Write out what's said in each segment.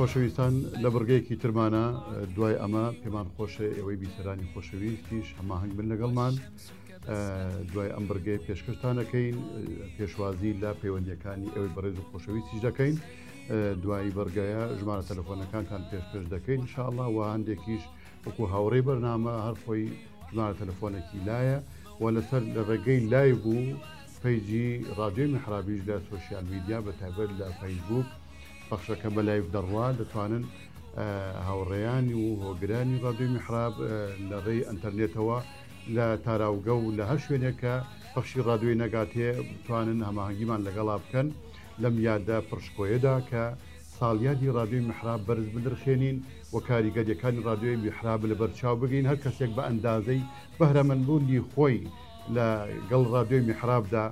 خۆشەویستان لە بڕگەیەکی ترمانە دوای ئەمە پێمان خۆشە ئێوەی بیسەرانی خۆشەویستیش هەماهنگ بن لەگەڵمان دوای ئەم بڕگەی پێشکەشتانەکەین پێشوازی لە پەیوەندیەکانی ئەوەی بەڕێز و خۆشەویستیش دەکەین دوای بەرگایە ژمارە تەلەفۆنەکانتان پێش دەکەین انشاءالله و هەندێکیش وەکو هاوڕێی بەرنامە هەر خۆی ژمارە تەلەفۆنێکی لایە و لەسەر لە ڕێگەی لای بوو پەیجی ڕادیۆی میحرابیش لە سۆشیال میدیا بە تایبەت لە فەیسبوک بەخشەکە بە لایڤ دەڕوا دەتوانن هاوڕێیانی و هۆگرانی ڕادیۆی میحراب لە ڕێی ئەنتەرنێتەوە لە تاراوگە و لە هەر شوێنێکە بەخشی ڕادیۆی نەگاتێ بتوانن هەماهەنگیمان لەگەڵا بکەن لەم یادە پڕشکۆیەدا کە ساڵیادی ڕادیۆی میحراب بەرز بدرخێنین و کاریگەریەکانی ڕادیۆی میحراب لە بەرچاو بگەین هەر کەسێک بە ئەندازەی بەهرەمەندبوونی خۆی لە گەڵ ڕادیۆی میحرابدا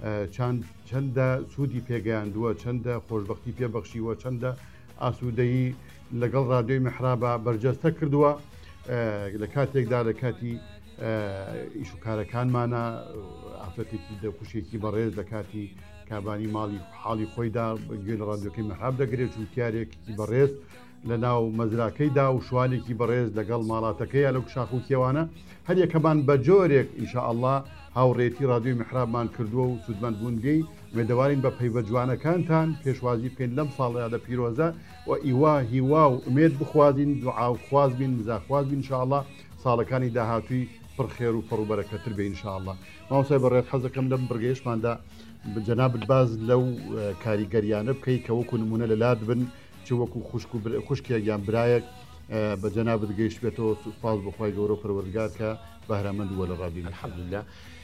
چەندە سوودی پێگەیاندووە چەندە خۆشببختی پێبەخشیوە چەندە ئاسوودەیی لەگەڵ ڕادیۆی میحرابە بەرجەستە کردووە لە کاتێکدا لە کاتی ئیشوکارەکانمانە ئافرەتێکی دەکوشێکی بەڕێز لە کاتی کابانی ماڵی حاڵی خۆیدا گوێ لە ڕادیۆکەی میحراب دەگرێت جوتیارێکی بەڕێز لە ناو مەزراکەیدا و شوالێکی بەڕێز لەگەڵ ماڵاتەکەیە لەو شاخ و کێوانە هەر یەکەمان بە جۆرێک ئینشاءالله هاوڕێتی ڕادیۆی میحرابمان کردووە و سوودمەند بوونگەی مێدەوارین بە پەیوە جوانەکانتان پێشوازی بکەین لەم ساڵەیە لە پیرۆزە و ئیوا هیوا و ئومێد بخوازین دوعا و خواز بین مزاخواز بین ئینشاءالله ساڵەکانی داهاتووی پڕخێر و پڕوبەرەکەتر بێ ئینشاءالله ماوەسای بەڕێت حەزەکەم لەم بڕگەیشماندا جەنابەت باز لەو کاریگەریانە بکەی کە وەکو نمونە لەلات بن چ وەکو خوشکێک یان برایەک بە جەنابەت گەیشت بێتەوە سوپاس بەخوای گەورە و پەروەردگار کە بەهرەمەند وە لە ڕادیۆ الحەمدولله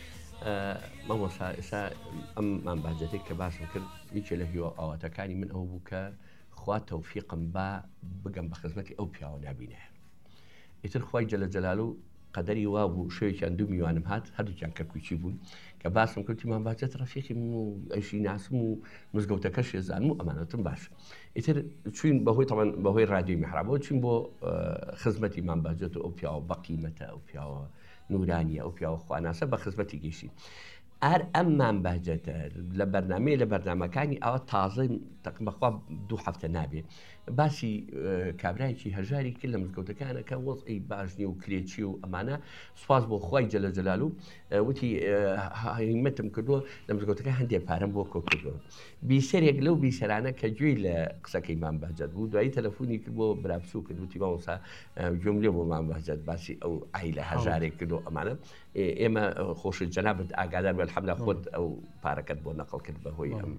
مامۆستا ئێستا ئەممان باجەتێک کە باسم کرد هیچێ لە هیوە ئاواتەکانی من ئەو بوو کە خوا تەوفیقم با بگەم بە خزمەتی ئەو پیاوە نابینێ ئیتر خوای جەلە جەلالو قەدەری وا بوو شوێکیان دوو میوانم هات هەردووکیان کەرکوچی بوون کە باسم کردی مان باجەت ڕەفیقی من و ئەیشی ناسم و مزگەوتەکەش ێزانم و ئەمانەتم باشە ئیتر چوین بەهۆی تەمان بەهۆی ڕادیۆی میحرابەوە چوین بۆ خزمەتی مان باجەت و ئەو پیاوە بەقیمەتە ئەو پیاوە نورانیە ئەو پیاوە خواناسە بە خزمەتی گەیشتین ئەر ئەممان باجەتە لە بەرنامەیە لە بەرنامەکانی ئەوە تازە تەقمەخوا دوو هەفتە نابێت باسی کابرایکی هەژاری کرد لە مزگەوتەکانەکە وەزعی باشنی و کرێکی و ئەمانە سوپاس بۆ خوای جەلە جەلالو وتی هیمەتم کردووە لە مزگەوتەکە هەندێک پارەم بۆ کۆ کردووە بیسەرێک لەو بیسەرانە کە گوێی لە قسەکەی مان باجەت بوو دوایی تەلەفۆنی کرد بۆ برابسوو کرد وتی مامۆستا گوێم لێ بۆ مان باجەت باسی ئەو عیلە هەژارێک کردو ئەمانە ئێمە خۆش جەنابەت ئاگادار بە الحەمدولله خۆت ئەو پارەکەت بۆ نەقڵ کرد بەهۆی ئەم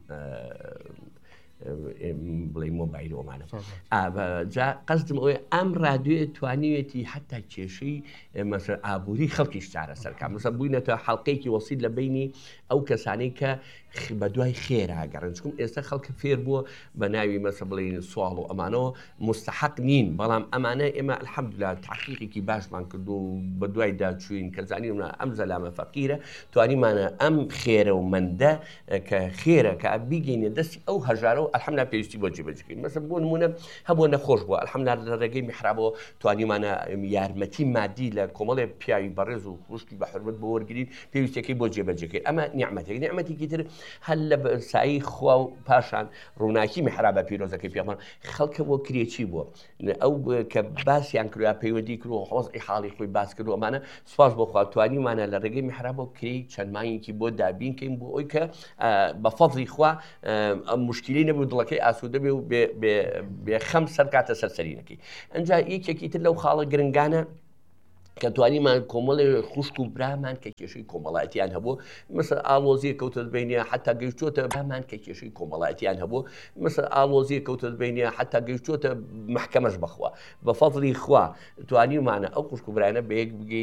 بڵێ مۆبایلۆمانە جا قەزدم ئەوەیە ئەم ڕادیۆ توانیوێتی حتا کێشەی مەسەر ئابووری خەڵکیش چارەسەرکە مەسە بووینەتە حەڵقەیەکی وەسیط لە بینی ئەو کەسانەی کە بە دوای خێرا گەڕن چکم ئێستا خەڵکە فێر بووە بە ناوی مەسە بڵێن سوال و ئەمانەوە مستحق نین بەڵام ئەمانە ئێمە الحەمدولله تحقیقێکی باشمان کردو و بە دوای داچوین کە زانین ئەم زەلامە فەقیرە توانیمانە ئەم خێرە و مەندە کە خێرە کە بیگەینە دەستی ئەو هەژارە و الحەمدولله پێویستی بۆ جێبەجێکەین مەسە بۆ نمونە هەبووە نەخۆش بووە الحەمدولله لە ڕێگەی میحرابەوە توانیمانە یارمەتی مادی لە کۆمەڵێ پیاوی بەڕێز و خوشکی بە حورمەت بۆ وەرگرین پێویستەکەی بۆ جێبەجێکەین ئەمە نیعمەتێکی تر هەل لە سایی خوا و پاشان ڕووناکی میحرابە پیرۆزەکەی پێمان خەڵکە بۆ کرێکی بووە ئەو کە باسییان کردووە پەیوەندی کرد و حۆزئی حاڵی خۆی باس کرد و ئەمانە سوپاس بۆ خوا توانیمانە لە ڕێگەی میحرابەوە کرێی چەند مانگێکی بۆ دابینکەین بۆ ئەوی کە بە فەزلی خوا موشکیلەی نەبوو دڵەکەی ئاسوودە بێ و بێخەم سەرکاتە سەرسەرینەکەی ئەنجا یەکێکی تر لەو خاڵە گرنگانە کە توانیمان کۆمەڵی خوشک و برامان کە کێشەی کۆمەڵایەتیان هەبوو مثل ئاڵۆزیە کەوتە بینە حتا گەیشتوتە برامان کە کێشەی کۆمەڵایەتیان هەبوو مثل ئاڵۆزیە کەوتە بینە حتا گەیشتوتە محکەمەش بەخوا بە فەزلی خوا توانیمانە ئەو خوشک و برانە بە یەک بگەین